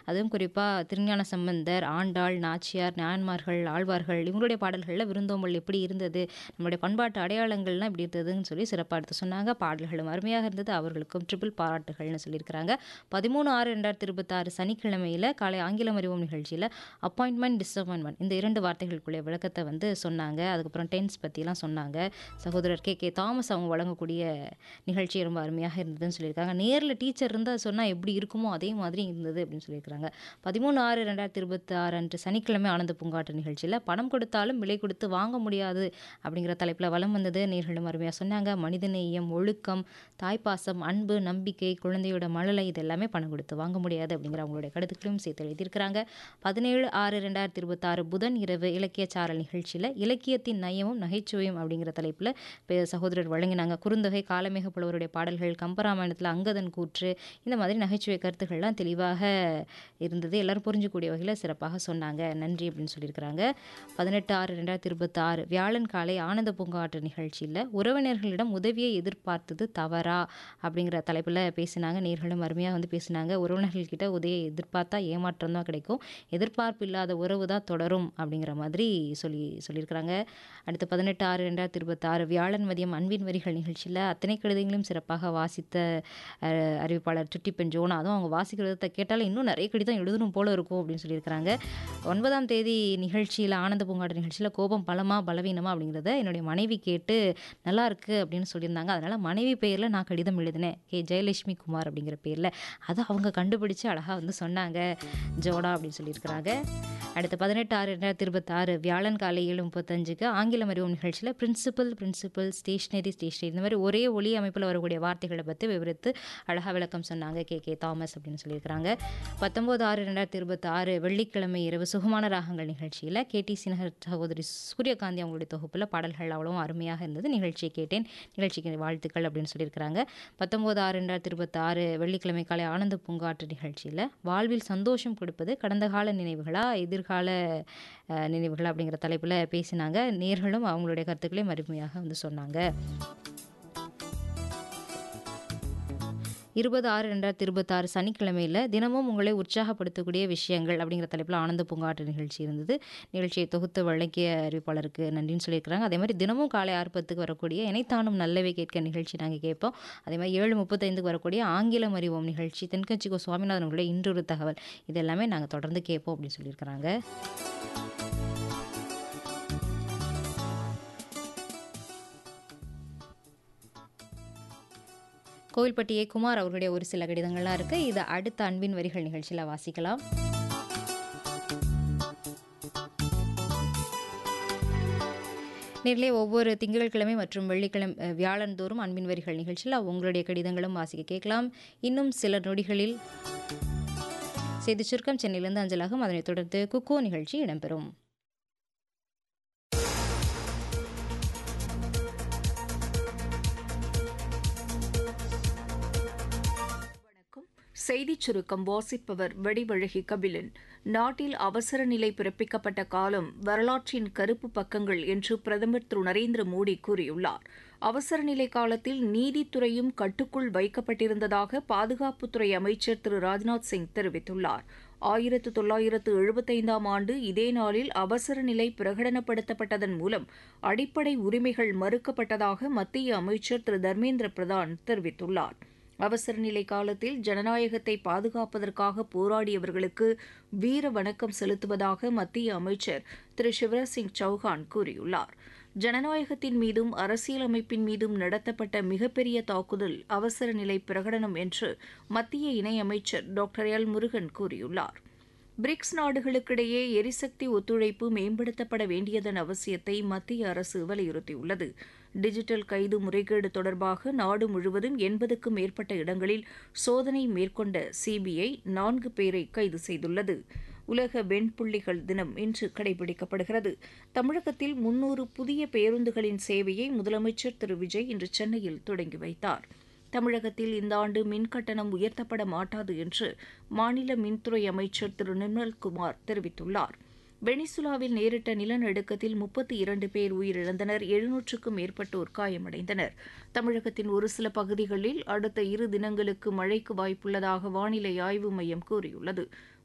அதுவும் குறிப்பாக திருஞான சம்பந்தர், ஆண்டாள், நாச்சியார், நாயன்மார்கள், ஆழ்வார்கள் இவங்களுடைய பாடல்களில் விருந்தோம்பல் எப்படி இருந்தது, நம்மளுடைய பண்பாட்டு அடையாளங்கள்லாம் இப்படி இருந்ததுன்னு சொல்லி சிறப்பாக எடுத்து சொன்னாங்க. பாடல்களும் அருமையாக இருந்தது. அவர்களுக்கும் ட்ரிபிள் பாராட்டுகள்னு சொல்லியிருக்கிறாங்க. 13/6/2026 சனிக்கிழமையில் காலை ஆங்கிலம் அறிவோம் நிகழ்ச்சியில் அப்பாயின்மெண்ட், டிசப்பாயின்மெண்ட் இந்த 2 வார்த்தைகளுக்குள்ள விளக்கத்தை வந்து சொன்னாங்க. அதுக்கப்புறம் டென்ஸ் பற்றிலாம் சொன்னாங்க. சகோதரர் கே தாமஸ் அவங்க வழங்கக்கூடிய நிகழ்ச்சி ரொம்ப அருமையாக இருந்ததுன்னு சொல்லியிருக்காங்க. நேரில் டீச்சர் இருந்தால் சொன்னால் எப்படி இருக்குமோ அதே மாதிரி இருந்தது அப்படின்னு சொல்லியிருக்காங்க. 13/6/2026 அன்று சனிக்கிழமை ஆனந்த பூங்காற்று நிகழ்ச்சியில் பணம் கொடுத்தாலும் விலை கொடுத்து வாங்க முடியாது அப்படிங்கிற தலைப்பில் வலம் வந்தது. நேர்களும் அருமையாக சொன்னாங்க. மனிதநேயம், ஒழுக்கம், தாய்ப்பாசம், அன்பு, நம்பிக்கை, குழந்தையோட மழலை இது எல்லாமே பணம் கொடுத்து வாங்க முடியாது அப்படிங்கிற அவங்களுடைய கருத்துக்களையும் சேர்த்து எழுதியிருக்கிறாங்க. 17/6/2026 புதன் இரவு இலக்கிய சாரல் நிகழ்ச்சியில் இலக்கியத்தின் நயமும் நகைச்சுவையும் அப்படிங்கிற தலைப்பில் சகோதரர் வழங்கினாங்க. குறுந்தொகை, காலமேக புலவருடைய பாடல்கள், கம்பராமாயணத்தில் அங்கதன் கூற்று இந்த மாதிரி நகைச்சுவை கருத்துக்கள்லாம் தெளிவாக இருந்தது. எல்லாரும் புரிஞ்சக்கூடிய வகையில் சிறப்பாக சொன்னாங்க. நன்றி அப்படின்னு சொல்லியிருக்கிறாங்க. 18/6/2026 வியாழன் காலை ஆனந்த பூங்காற்று நிகழ்ச்சியில் உறவினர்களிடம் உதவியை எதிர்பார்த்தது தவறா அப்படிங்கிற தலைப்பில் பேசினாங்க. நேர்களும் அருமையாக வந்து பேசினாங்க. உறவினர்கள்கிட்ட உதவியை எதிர்பார்த்தா ஏமாற்றம் தான் கிடைக்கும், எதிர்பார்ப்பு இல்லாத உறவு தான் தொடரும் அப்படிங்கிற மாதிரி சொல்லியிருக்கிறாங்க. அடுத்து 18/6/2026 வியாழன் மதியம் அன்பின் வரிகள் நிகழ்ச்சியில் அத்தனை கடிதங்களையும் சிறப்பாக வாசித்த அறிவிப்பாளர் சுட்டிப்பெண் ஜோனா, அதுவும் அவங்க வாசிக்கிறத கேட்டாலும் இன்னும் நிறைய கடிதம் எழுதணும் போல இருக்கும் அப்படின்னு சொல்லியிருக்கிறாங்க. 9ஆம் தேதி நிகழ்ச்சியில் ஆனந்த பூங்காற்று நிகழ்ச்சியில் கோபம் பலமா பலவீனமா அப்படிங்கிறத என்னுடைய மனைவி கேட்டு நல்லா இருக்கு அப்படின்னு சொல்லியிருந்தாங்க. அதனால் மனைவி பெயரில் நான் கடிதம் எழுதினேன், ஜெயலட்சுமி குமார் அப்படிங்கிற பேரில். அதை அவங்க கண்டுபிடிச்சு அழகாக வந்து சொன்னாங்க ஜோடா அப்படின்னு சொல்லியிருக்கிறாங்க. அடுத்து 18/6/2026 வியாழன் காலை 7:35 ஆங்கிலம் அறிவோம் நிகழ்ச்சியில் பிரின்சிபல் ஸ்டேஷனரி இந்த மாதிரி ஒரே ஒலி அமைப்பில் வரக்கூடிய வார்த்தைகளை பற்றி விவரித்து அழகாக விளக்கம் சொன்னாங்க கே தாமஸ் அப்படின்னு சொல்லியிருக்கிறாங்க. 19/6/2026 வெள்ளிக்கிழமை இரவு சுகமான ராகங்கள் நிகழ்ச்சியில் கேடிசி நகர் சகோதரி சூரியகாந்தி அவங்களுடைய தொகுப்பில் பாடல்கள் அவ்வளவும் அருமையாக இருந்தது. நிகழ்ச்சியை கேட்டேன், நிகழ்ச்சிக்கு வாழ்த்துக்கள் அப்படின்னு சொல்லியிருக்கிறாங்க. 19/6/2026 வெள்ளிக்கிழமை காலை ஆனந்த பூங்காற்று நிகழ்ச்சியில் வாழ்வில் சந்தோஷம் கொடுப்பது கடந்த கால நினைவுகளா எதிர்கால நினைவுகளா அப்படிங்கிற தலைப்பில் பேசினாங்க. நேர்களும் அவங்களுடைய கருத்துக்களையும் அருமையாக வந்து சொன்னாங்க. 20/6/2026 சனிக்கிழமையில் தினமும் உங்களை உற்சாகப்படுத்தக்கூடிய விஷயங்கள் அப்படிங்கிற தலைப்பில் ஆனந்த பூங்காற்று நிகழ்ச்சி இருந்தது. நிகழ்ச்சியை தொகுத்து வழங்கிய அறிவிப்பாளருக்கு நன்றின்னு சொல்லியிருக்கிறாங்க. அதே மாதிரி தினமும் காலை 6:10 வரக்கூடிய இணைத்தானும் நல்லவை கேட்க நிகழ்ச்சி நாங்கள் கேட்போம். அதே மாதிரி 7:35 வரக்கூடிய ஆங்கிலம் அறிவோம் நிகழ்ச்சி, தென்கட்சிக்கோ சுவாமிநாதன் அவர்களுடைய இன்றொரு தகவல், இது எல்லாமே நாங்கள் தொடர்ந்து கேட்போம் அப்படின்னு சொல்லியிருக்கிறாங்க. கோவில்பட்டி குமார் அவர்களுடைய ஒரு சில கடிதங்கள்லாம் இருக்குது. இதை அடுத்த அன்பின் வரிகள் நிகழ்ச்சியில் வாசிக்கலாம். நேரிலே ஒவ்வொரு திங்கட்கிழமை மற்றும் வெள்ளிக்கிழமை வியாழந்தோறும் அன்பின் வரிகள் நிகழ்ச்சியில் உங்களுடைய கடிதங்களும் வாசிக்க கேட்கலாம். இன்னும் சில நொடிகளில் செய்தி சுருக்கம் சென்னையிலிருந்து அஞ்சலாகும். அதனைத் தொடர்ந்து குக்கோ நிகழ்ச்சி இடம்பெறும். செய்திச் சுருக்கம் வாசிப்பவர் வடிவழகி கபிலன். நாட்டில் அவசர நிலை பிறப்பிக்கப்பட்ட காலம் வரலாற்றின் கருப்பு பக்கங்கள் என்று பிரதமர் திரு நரேந்திர மோடி கூறியுள்ளார். அவசர நிலை காலத்தில் நீதித்துறையும் கட்டுக்குள் வைக்கப்பட்டிருந்ததாக பாதுகாப்புத்துறை அமைச்சர் திரு ராஜ்நாத் சிங் தெரிவித்துள்ளார். 1975ஆம் ஆண்டு இதே நாளில் அவசர நிலை பிரகடனப்படுத்தப்பட்டதன் மூலம் அடிப்படை உரிமைகள் மறுக்கப்பட்டதாக மத்திய அமைச்சர் திரு தர்மேந்திர பிரதான் தெரிவித்துள்ளார். அவசர நிலை காலத்தில் ஜனநாயகத்தை பாதுகாப்பதற்காக போராடியவர்களுக்கு வீர வணக்கம் செலுத்துவதாக மத்திய அமைச்சர் திரு சிவராஜ் சிங் சௌஹான் கூறியுள்ளார். ஜனநாயகத்தின் மீதும் அரசியலமைப்பின் மீதும் நடத்தப்பட்ட மிகப்பெரிய தாக்குதல் அவசர நிலை பிரகடனம் என்று மத்திய இணையமைச்சர் டாக்டர் எல் முருகன் கூறியுள்ளார். பிரிக்ஸ் நாடுகளுக்கிடையே எரிசக்தி ஒத்துழைப்பு மேம்படுத்தப்பட வேண்டியதன் அவசியத்தை மத்திய அரசு வலியுறுத்தியுள்ளது. டிஜிட்டல் கைது முறைகேடு தொடர்பாக நாடு முழுவதும் 80க்கும் மேற்பட்ட இடங்களில் சோதனை மேற்கொண்ட சிபிஐ 4 பேரை கைது செய்துள்ளது. உலக வெண்புள்ளிகள் தினம் இன்று கடைபிடிக்கப்படுகிறது. தமிழகத்தில் 300 புதிய பேருந்துகளின் சேவையை முதலமைச்சர் திரு விஜய் இன்று சென்னையில் தொடங்கி வைத்தார். தமிழகத்தில் இந்த ஆண்டு மின்கட்டணம் உயர்த்தப்பட மாட்டாது என்று மாநில மின்துறை அமைச்சர் திரு நிர்மல்குமார் தெரிவித்துள்ளார். வெனிசுலாவில் நேரிட்ட நிலநடுக்கத்தில் 32 பேர் உயிரிழந்தனர், 700க்கும் மேற்பட்டோர் காயமடைந்தனர். தமிழகத்தின் ஒரு சில பகுதிகளில் அடுத்த 2 தினங்களுக்கு மழைக்கு வாய்ப்புள்ளதாக வானிலை ஆய்வு மையம் கூறியுள்ளது.